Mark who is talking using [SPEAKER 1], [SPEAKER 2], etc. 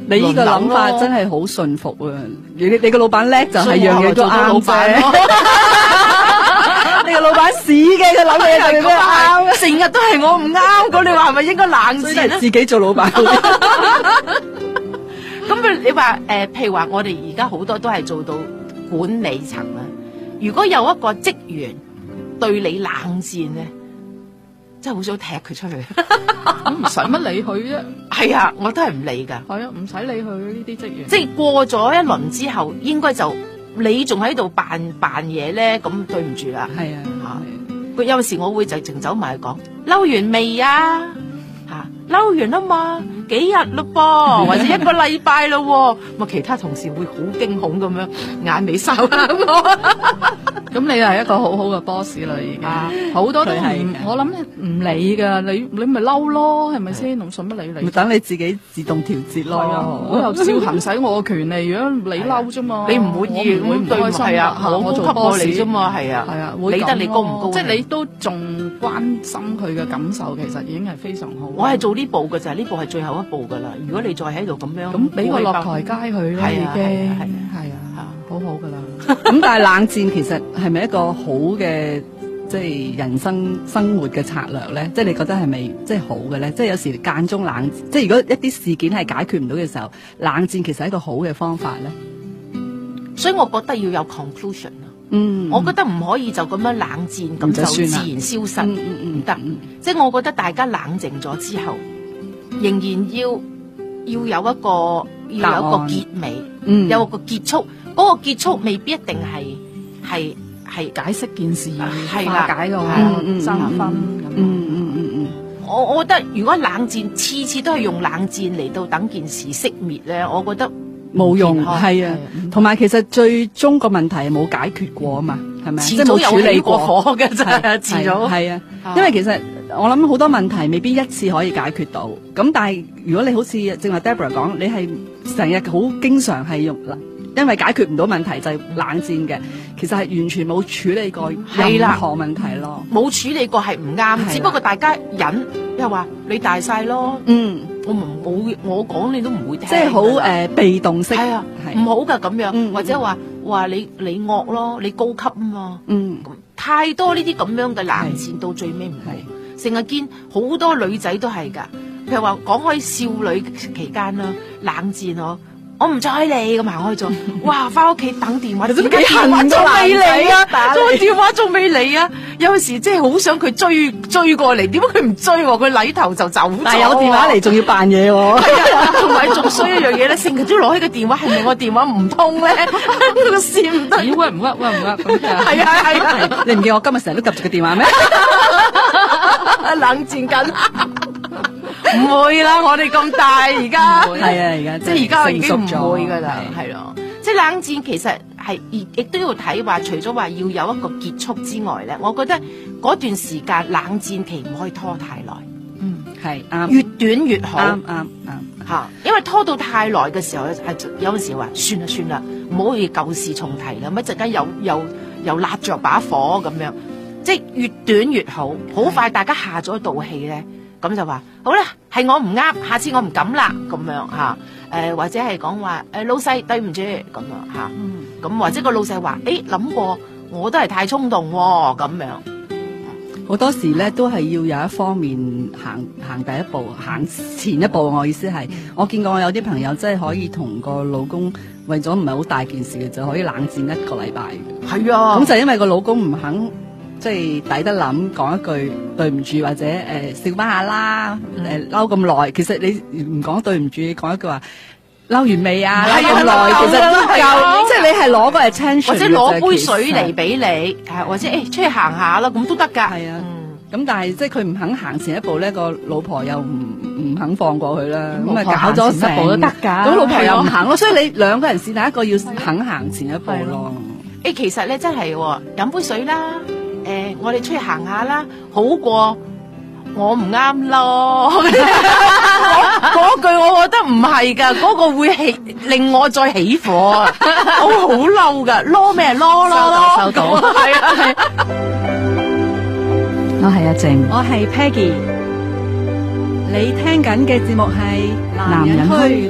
[SPEAKER 1] 你呢個諗法真係好順服啊！你個老闆叻就係樣嘢都啱啫。你個老闆屎嘅，佢諗嘢就係啱，
[SPEAKER 2] 成日都係我唔啱，咁你話係咪應該冷戰咧？
[SPEAKER 1] 自己做老闆。
[SPEAKER 2] 咁你話譬如話我哋而家好多都係做到管理層啦。如果有一個職員對你冷戰咧，真係好想踢佢出去。
[SPEAKER 3] 咁唔使乜理佢啫。
[SPEAKER 2] 係啊，我都係唔理㗎。
[SPEAKER 3] 係啊，唔使理佢呢啲職員。
[SPEAKER 2] 即係過咗一輪之後，應該就你仲喺度扮嘢咧，咁對唔住啦。
[SPEAKER 1] 係啊，
[SPEAKER 2] 佢有時我會就直走埋去講，嬲完未啊？嬲完啊嘛，幾日咯噃，或者一個禮拜咯，咁其他同事會好驚恐咁樣，眼尾睄下我。
[SPEAKER 3] 咁你係一個好好嘅 boss 啦，已經。好多都唔，我諗唔理噶，你咪嬲咯，係咪先？仲使乜理你？
[SPEAKER 1] 咪等你自己自動調節咯。
[SPEAKER 3] 我又照行使我嘅權利，如果你嬲啫嘛，
[SPEAKER 2] 你唔滿意，
[SPEAKER 3] 會唔開心
[SPEAKER 2] 係啊，我做 boss 你啫嘛，係啊，
[SPEAKER 3] 係啊，
[SPEAKER 2] 理得你高唔高？
[SPEAKER 3] 即係你都仲關心佢嘅感受，其實已經係非常好。
[SPEAKER 2] 我係做呢步嘅咋，呢步係最後一步噶啦。如果你再喺度咁樣，
[SPEAKER 3] 咁俾個落台階佢啦，已經係啊，好好噶啦。
[SPEAKER 1] 咁但係冷戰其實係咪一個好嘅即係人生活嘅策略咧？即係你覺得係咪即係好嘅咧？即係有時間中冷戰，即係如果一啲事件係解決唔到嘅時候，冷戰其實係一個好嘅方法咧。
[SPEAKER 2] 所以我覺得要有 conclusion 啊。我覺得唔可以就咁樣冷戰咁就自然消失，唔得。即係我覺得大家冷靜咗之後，仍然要有一個結尾，有個結束。嗰個結束未必一定係
[SPEAKER 3] 解釋件事，
[SPEAKER 2] 係啦，
[SPEAKER 3] 化解個爭分咁。
[SPEAKER 2] 我覺得如果冷戰次次都係用冷戰嚟到等件事熄滅咧，我覺得
[SPEAKER 1] 冇用。係啊，同埋其實最終個問題係冇解決過啊嘛，係咪？
[SPEAKER 2] 遲早有起過火嘅真係，遲早
[SPEAKER 1] 係啊。因為其實我諗好多問題未必一次可以解決到，咁但係如果你好似正話 Deborah 講，你係成日好經常係用因為解決唔到問題就係冷戰嘅，其實係完全冇處理過任何問題咯，
[SPEAKER 2] 冇處理過係唔啱，只不過大家忍，又話你大晒咯，我講你都唔會聽，
[SPEAKER 1] 即係好被動式，
[SPEAKER 2] 係啊，唔好噶咁樣，或者話你惡咯，你高級啊嘛，太多呢啲咁樣嘅冷戰到最尾唔係，成日見好多女仔都係噶，譬如話講開少女期間啦，冷戰我唔睬你咁行開咗，哇！翻屋企等電話，點解電話仲未嚟啊？電話仲未嚟啊！有時即係好想佢追過嚟，點解佢唔追？佢禮頭就走咗。
[SPEAKER 1] 但係有電話嚟，仲要扮嘢喎。
[SPEAKER 2] 係啊，同埋仲衰一樣嘢咧，成日都攞起個電話，係咪我電話唔通咧？個線唔得，
[SPEAKER 3] 唔屈咁樣。
[SPEAKER 2] 係啊，
[SPEAKER 1] 你唔見我今日成日都及住個電話咩？
[SPEAKER 2] 冷戰緊。唔會啦，我哋咁大而家，
[SPEAKER 1] 係啊，而家
[SPEAKER 2] 即係而家已經唔會噶啦，係咯。即係冷戰其實係亦都要睇話，除咗話要有一個結束之外咧，我覺得嗰段時間冷戰期唔可以拖太耐。
[SPEAKER 1] 係啱，
[SPEAKER 2] 越短越好。
[SPEAKER 1] 啱
[SPEAKER 2] 嚇，因為拖到太耐嘅時候咧，係有陣時話算啦，唔好去舊事重提啦，乜陣間又焫着把火咁樣，即係越短越好，好快大家下咗一道氣咧。咁就話好啦，係我唔啱，下次我唔敢啦，咁樣嚇。或者係講話老細對唔住咁樣嚇。咁或者個老細話諗過，我都係太衝動喎，咁樣。
[SPEAKER 1] 好多時咧都係要有一方面行第一步，行前一步。我意思係，我見過我有啲朋友真係可以同個老公為咗唔係好大件事嘅就可以冷戰一個禮拜嘅。
[SPEAKER 2] 係啊，
[SPEAKER 1] 咁就因為個老公唔肯。即係抵得諗講一句對唔住，或者笑翻下啦，嬲咁耐，其實你唔講對唔住，講一句話嬲完未啊？嬲咁耐，其實都夠，即係你係攞個 attention，
[SPEAKER 2] 或者攞杯水嚟俾你，或者出去行下啦，咁都得㗎。
[SPEAKER 1] 係啊，咁但係即係佢唔肯行前一步咧，個老婆又唔肯放過佢啦，咁啊搞咗成步都得㗎。咁老婆又唔行咯，所以你兩個人是但一個要肯行前一步咯。
[SPEAKER 2] 其實咧真係飲杯水啦。我哋出去行下啦，好過我唔啱咯。嗰句我覺得唔係噶，嗰個會令我再起火啊！我好嬲噶，囉咩囉
[SPEAKER 3] 收到，
[SPEAKER 2] 係啊。
[SPEAKER 3] 我係阿靜，
[SPEAKER 1] 我係 Peggy，你聽緊嘅節目係男人虛